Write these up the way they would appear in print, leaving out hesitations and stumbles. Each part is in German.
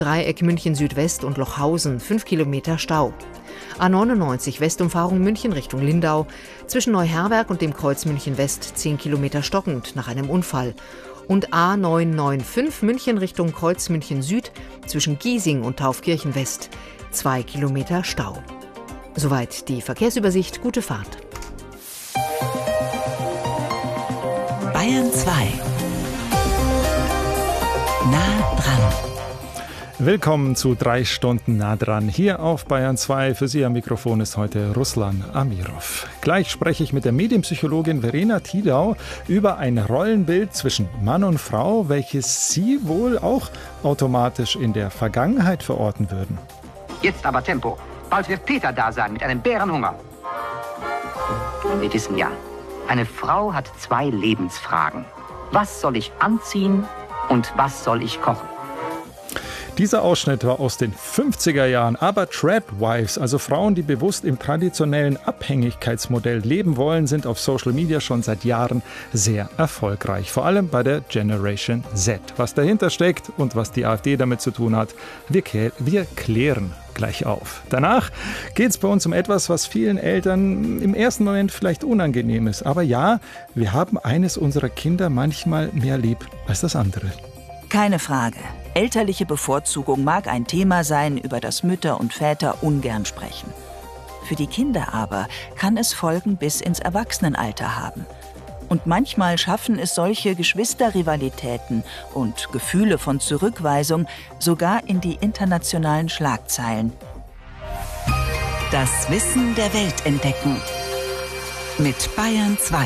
Dreieck München Südwest und Lochhausen, 5 Kilometer Stau. A99 Westumfahrung München Richtung Lindau. Zwischen Neuherberg und dem Kreuz München West 10 Kilometer stockend nach einem Unfall. Und A995 München Richtung Kreuz München Süd zwischen Giesing und Taufkirchen West 2 Kilometer Stau. Soweit die Verkehrsübersicht. Gute Fahrt. Bayern 2. Nah dran. Willkommen zu 3 Stunden nah dran, hier auf Bayern 2. Für Sie am Mikrofon ist heute Ruslan Amirov. Gleich spreche ich mit der Medienpsychologin Verena Tidau über ein Rollenbild zwischen Mann und Frau, welches Sie wohl auch automatisch in der Vergangenheit verorten würden. Jetzt aber Tempo. Bald wird Peter da sein mit einem Bärenhunger. Wir wissen ja, eine Frau hat 2 Lebensfragen. Was soll ich anziehen und was soll ich kochen? Dieser Ausschnitt war aus den 50er Jahren, aber Tradwives, also Frauen, die bewusst im traditionellen Abhängigkeitsmodell leben wollen, sind auf Social Media schon seit Jahren sehr erfolgreich. Vor allem bei der Generation Z. Was dahinter steckt und was die AfD damit zu tun hat, wir klären gleich auf. Danach geht es bei uns um etwas, was vielen Eltern im ersten Moment vielleicht unangenehm ist. Aber ja, wir haben eines unserer Kinder manchmal mehr lieb als das andere. Keine Frage. Elterliche Bevorzugung mag ein Thema sein, über das Mütter und Väter ungern sprechen. Für die Kinder aber kann es Folgen bis ins Erwachsenenalter haben. Und manchmal schaffen es solche Geschwisterrivalitäten und Gefühle von Zurückweisung sogar in die internationalen Schlagzeilen. Das Wissen der Welt entdecken. Mit Bayern 2.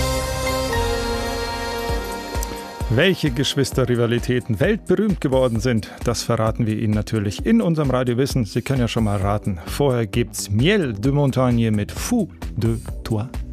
Welche Geschwisterrivalitäten weltberühmt geworden sind, das verraten wir Ihnen natürlich in unserem Radiowissen. Sie können ja schon mal raten. Vorher gibt's Miel de Montagne mit Fou de Toi.